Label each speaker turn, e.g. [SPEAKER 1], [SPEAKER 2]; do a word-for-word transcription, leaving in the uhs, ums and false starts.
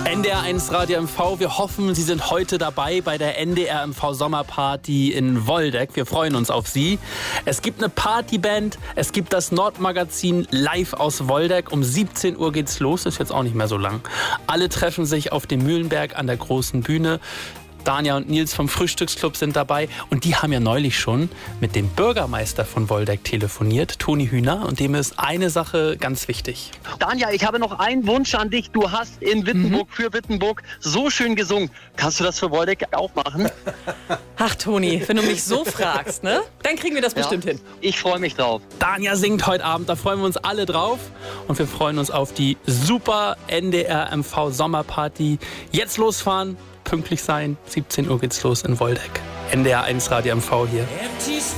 [SPEAKER 1] N D R eins Radio M V, wir hoffen, Sie sind heute dabei bei der N D R M V Sommerparty in Woldeck. Wir freuen uns auf Sie. Es gibt eine Partyband, es gibt das Nordmagazin live aus Woldeck. Um siebzehn Uhr geht's los, ist jetzt auch nicht mehr so lang. Alle treffen sich auf dem Mühlenberg an der großen Bühne. Danja und Nils vom Frühstücksclub sind dabei und die haben ja neulich schon mit dem Bürgermeister von Woldeck telefoniert, Toni Hühner, und dem ist eine Sache ganz wichtig.
[SPEAKER 2] Danja, ich habe noch einen Wunsch an dich. Du hast in Wittenburg mhm. für Wittenburg so schön gesungen. Kannst du das für Woldeck auch machen?
[SPEAKER 3] Ach Toni, wenn du mich so fragst, ne? Dann kriegen wir das ja, bestimmt hin.
[SPEAKER 2] Ich freue mich drauf.
[SPEAKER 1] Danja singt heute Abend, da freuen wir uns alle drauf und wir freuen uns auf die super N D R M V Sommerparty. Jetzt losfahren. Pünktlich sein. siebzehn Uhr geht's los in Woldeck. N D R eins Radio M V hier.